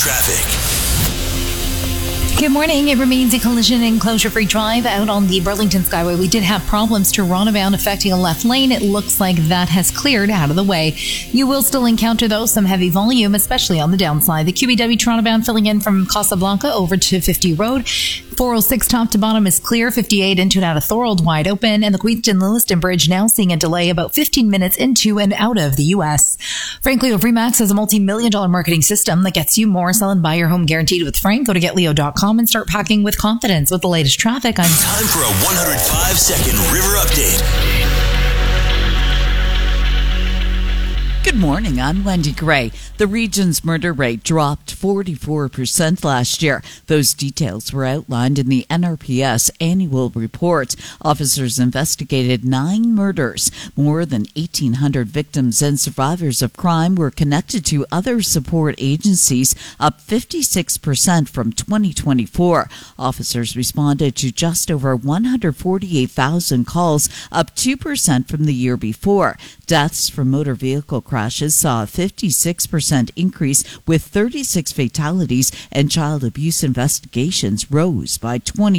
Traffic. Good morning. It remains a collision and closure-free drive out on the Burlington Skyway. We did have problems Toronto bound affecting a left lane. It looks like that has cleared out of the way. You will still encounter, though, some heavy volume, especially on the downside. The QEW Toronto bound filling in from Casablanca over to 50 Road. 406 top to bottom is clear. 58 into and out of Thorold wide open. And the Queenston-Lewiston Bridge now seeing a delay about 15 minutes into and out of the U.S. Frank Leo Remax has a multi-million-dollar marketing system that gets you more. Sell and buy your home guaranteed with Frank. Go to getleo.com and start packing with confidence. With the latest traffic, Time for a 105-second River Update. Good morning, I'm Wendy Gray. The region's murder rate dropped 44% last year. Those details were outlined in the NRPS annual report. Officers investigated 9 murders. More than 1,800 victims and survivors of crime were connected to other support agencies, up 56% from 2024. Officers responded to just over 148,000 calls, up 2% from the year before. Deaths from motor vehicle crashes saw a 56% increase with 36 fatalities, and child abuse investigations rose by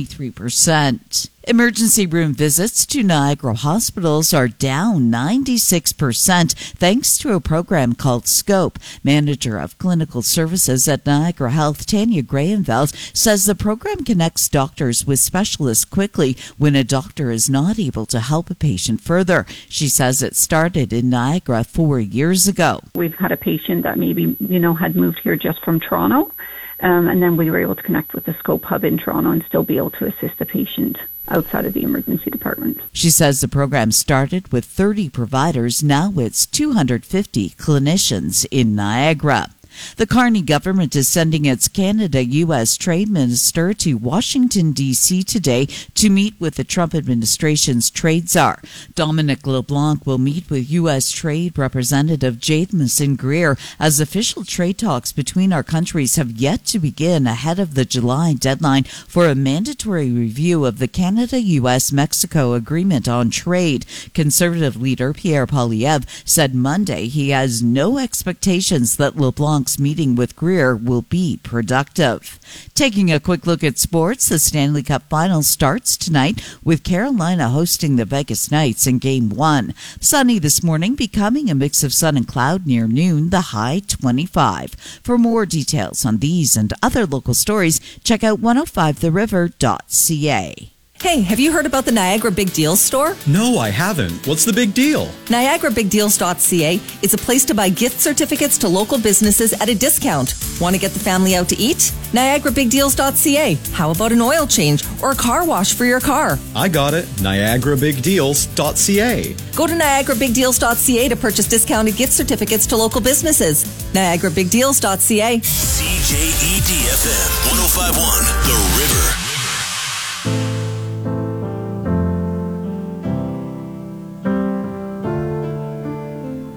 23%. Emergency room visits to Niagara hospitals are down 96% thanks to a program called SCOPE. Manager of Clinical Services at Niagara Health, Tanya Grahamveld, says the program connects doctors with specialists quickly when a doctor is not able to help a patient further. She says it started in Niagara 4 years ago. We've had a patient that maybe, had moved here just from Toronto, and then we were able to connect with the SCOPE hub in Toronto and still be able to assist the patient outside of the emergency department. She says the program started with 30 providers. Now it's 250 clinicians in Niagara. The Carney government is sending its Canada-U.S. trade minister to Washington, D.C. today to meet with the Trump administration's trade czar. Dominic LeBlanc will meet with U.S. Trade Representative Jamieson Greer as official trade talks between our countries have yet to begin ahead of the July deadline for a mandatory review of the Canada-U.S.-Mexico agreement on trade. Conservative leader Pierre Poilievre said Monday he has no expectations that LeBlanc meeting with Greer will be productive. Taking a quick look at sports, the Stanley Cup final starts tonight with Carolina hosting the Vegas Knights in Game 1. Sunny this morning, becoming a mix of sun and cloud near noon, the high 25. For more details on these and other local stories, check out 105theriver.ca. Hey, have you heard about the Niagara Big Deals store? No, I haven't. What's the big deal? NiagaraBigDeals.ca is a place to buy gift certificates to local businesses at a discount. Want to get the family out to eat? NiagaraBigDeals.ca. How about an oil change or a car wash for your car? I got it. NiagaraBigDeals.ca. Go to NiagaraBigDeals.ca to purchase discounted gift certificates to local businesses. NiagaraBigDeals.ca. CJED FM 105.1 The River.